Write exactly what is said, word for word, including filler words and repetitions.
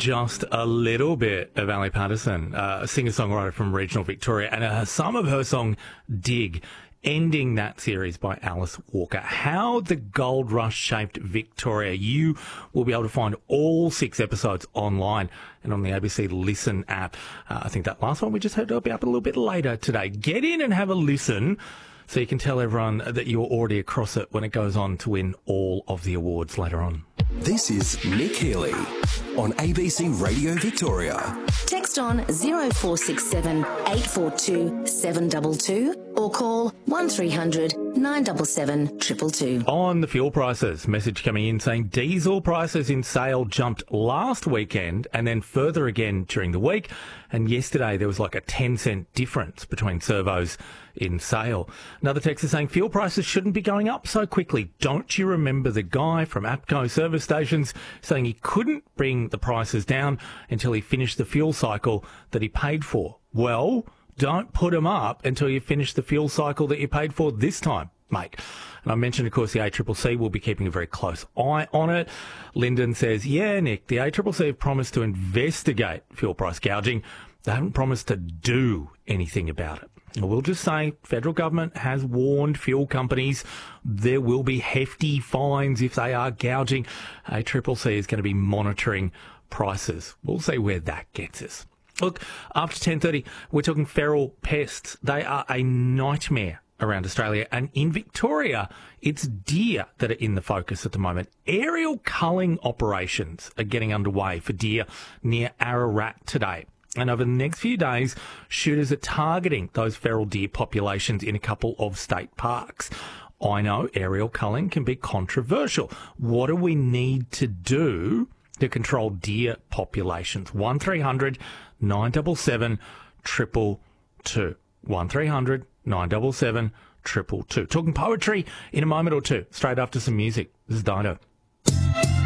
just a little bit of Ali Patterson, uh, a singer-songwriter from regional Victoria, and uh, some of her song Dig, ending that series by Alice Walker. How the Gold Rush shaped Victoria. You will be able to find all six episodes online and on the A B C Listen app. Uh, I think that last one we just heard will be up a little bit later today. Get in and have a listen so you can tell everyone that you're already across it when it goes on to win all of the awards later on. This is Nick Healy on A B C Radio Victoria. Text on zero four six seven eight four two seven two two or call one three hundred nine seven seven two two two. On the fuel prices, message coming in saying diesel prices in sale jumped last weekend and then further again during the week. And yesterday there was like a ten cent difference between servos in sale. Another text is saying fuel prices shouldn't be going up so quickly. Don't you remember the guy from APCO service stations saying he couldn't bring the prices down until he finished the fuel cycle that he paid for? Well, don't put them up until you finish the fuel cycle that you paid for this time, mate. And I mentioned, of course, the A C C C will be keeping a very close eye on it. Lyndon says, yeah, Nick, the A C C C have promised to investigate fuel price gouging. They haven't promised to do anything about it. We'll just say federal government has warned fuel companies there will be hefty fines if they are gouging. A C C C is going to be monitoring prices. We'll see where that gets us. Look, after ten thirty, we're talking feral pests. They are a nightmare around Australia, and in Victoria, it's deer that are in the focus at the moment. Aerial culling operations are getting underway for deer near Ararat today. And over the next few days, shooters are targeting those feral deer populations in a couple of state parks. I know aerial culling can be controversial. What do we need to do to control deer populations? one three hundred nine seven seven two two two. one three hundred nine seven seven two two two. Talking poetry in a moment or two, straight after some music. This is Dido.